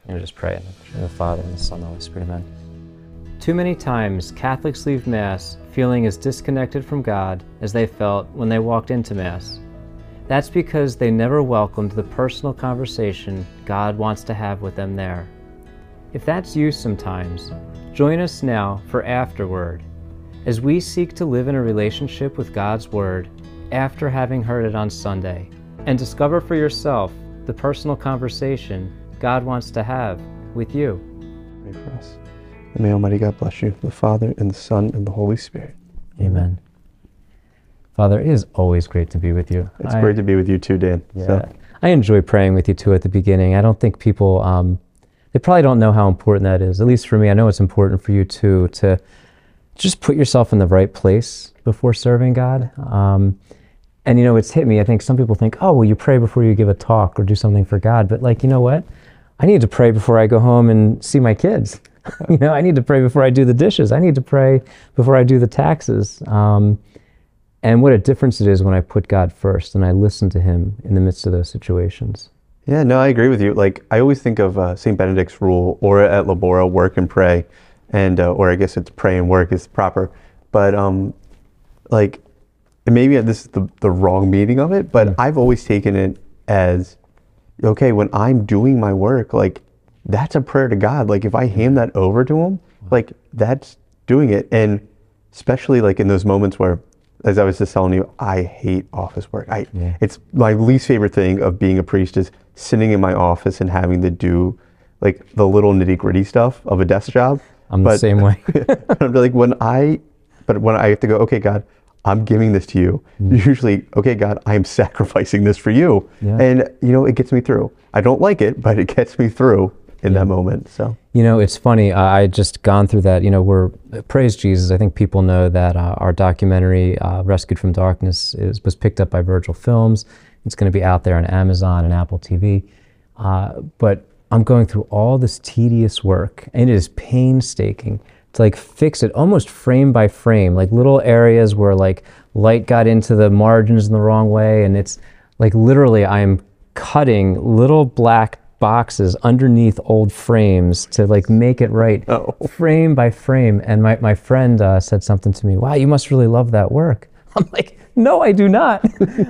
just pray in the Father, and the Son, and the Holy Spirit. Amen. Too many times, Catholics leave Mass feeling as disconnected from God as they felt when they walked into Mass. That's because they never welcomed the personal conversation God wants to have with them there. If that's you sometimes, join us now for Afterword, as we seek to live in a relationship with God's Word after having heard it on Sunday, and discover for yourself the personal conversation God wants to have with you. Pray for us. And may Almighty God bless you, the Father, and the Son, and the Holy Spirit. Amen. Father, it is always great to be with you. It's great to be with you too, Dan. Yeah. So. I enjoy praying with you too at the beginning. I don't think people, they probably don't know how important that is. At least for me, I know it's important for you too, to just put yourself in the right place before serving God. And it's hit me. I think some people think, oh, well, you pray before you give a talk or do something for God. But you know what? I need to pray before I go home and see my kids. I need to pray before I do the dishes. I need to pray before I do the taxes. And what a difference it is when I put God first and I listen to him in the midst of those situations. Yeah, no, I agree with you. I always think of St. Benedict's rule, ora et labora, work and pray. And, or I guess it's pray and work is proper. But and maybe this is the wrong meaning of it, but I've always taken it as, okay, when I'm doing my work, that's a prayer to God. If I hand that over to him, that's doing it. And especially in those moments where, as I was just telling you, I hate office work. It's my least favorite thing of being a priest is sitting in my office and having to do the little nitty gritty stuff of a desk job. I'm the same way. when I have to go, okay, God, I'm giving this to you. Usually, okay, God, I am sacrificing this for you. Yeah. And, it gets me through. I don't like it, but it gets me through in that moment. So, it's funny. I just gone through that, we're, praise Jesus. I think people know that our documentary, Rescued from Darkness, was picked up by Virgil Films. It's going to be out there on Amazon and Apple TV. But I'm going through all this tedious work, and it is painstaking to fix it almost frame by frame, little areas where light got into the margins in the wrong way. And it's literally I'm cutting little black boxes underneath old frames to make it right, frame by frame. And my friend said something to me, wow, you must really love that work. I'm like, no, I do not.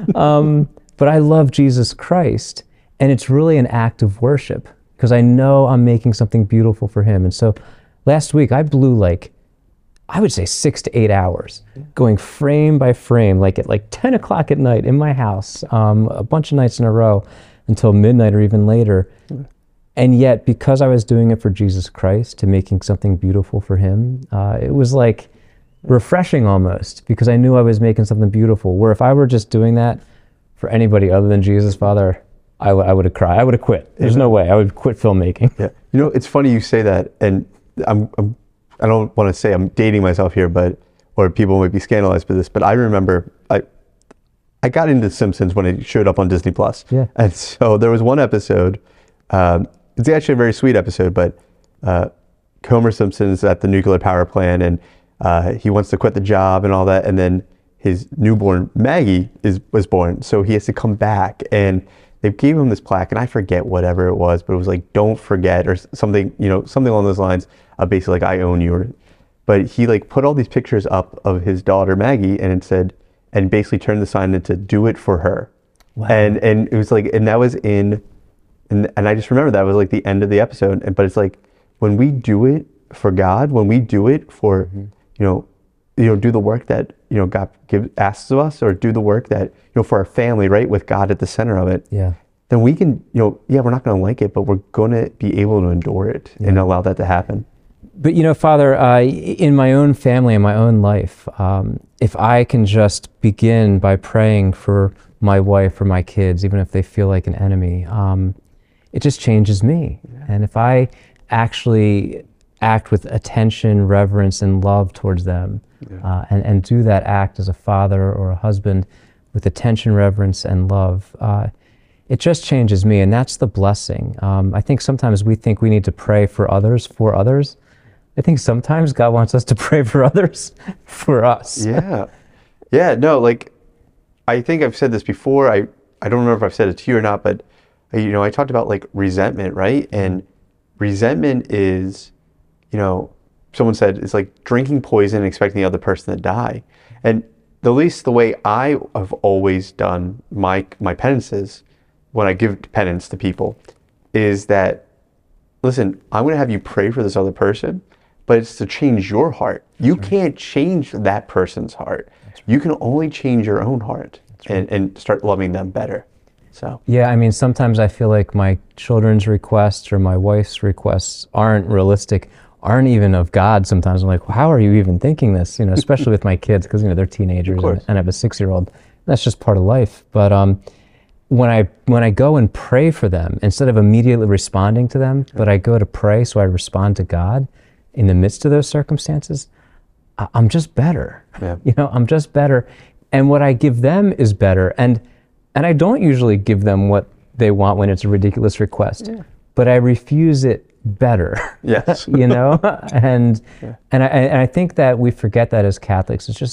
But I love Jesus Christ. And it's really an act of worship because I know I'm making something beautiful for him. And so last week I blew I would say 6 to 8 hours going frame by frame, at 10 o'clock at night in my house, a bunch of nights in a row until midnight or even later. And yet, because I was doing it for Jesus Christ, to making something beautiful for him, it was refreshing almost, because I knew I was making something beautiful, where if I were just doing that for anybody other than Jesus, Father, I would have cried. I would have quit. There's no way. I would quit filmmaking. Yeah. It's funny you say that, and I don't want to say I'm dating myself here, or people might be scandalized by this, but I remember I got into Simpsons when it showed up on Disney Plus. Yeah. And so there was one episode, it's actually a very sweet episode, but Homer Simpson's at the nuclear power plant, and he wants to quit the job and all that, and then his newborn Maggie was born, so he has to come back, and they gave him this plaque, and I forget whatever it was, but it was don't forget, or something, something along those lines, basically I own you. But he put all these pictures up of his daughter Maggie, and it said, and basically turned the sign into "Do it for her." Wow. And it was and that was and I just remember that was the end of the episode. But it's when we do it for God, when we do it for do the work that God asks of us, or do the work that for our family, right, with God at the center of it. Yeah. Then we can we're not going to like it, but we're going to be able to endure it and allow that to happen. But Father, in my own family, in my own life, if I can just begin by praying for my wife or my kids, even if they feel like an enemy, it just changes me. Yeah. And if I actually act with attention, reverence, and love towards them, and do that act as a father or a husband with attention, reverence, and love, it just changes me, and that's the blessing. I think sometimes we think we need to pray for others. I think sometimes God wants us to pray for others for us. Yeah, no, I think I've said this before. I don't remember if I've said it to you or not, but I talked about resentment, right? And resentment is, someone said it's like drinking poison and expecting the other person to die. And at least the way I have always done my penances when I give penance to people is that, listen, I'm going to have you pray for this other person, but it's to change your heart. You can't change that person's heart. You can only change your own heart and start loving them better. So yeah, I mean, sometimes I feel like my children's requests or my wife's requests aren't realistic, aren't even of God. Sometimes I'm like, well, how are you even thinking this? Especially with my kids, because they're teenagers and I have a 6-year-old. That's just part of life. But when I go and pray for them, instead of immediately responding to them, but I go to pray, so I respond to God in the midst of those circumstances, I'm just better. Yeah. I'm just better. And what I give them is better. And I don't usually give them what they want when it's a ridiculous request, but I refuse it better. Yes. And I think that we forget that as Catholics. It's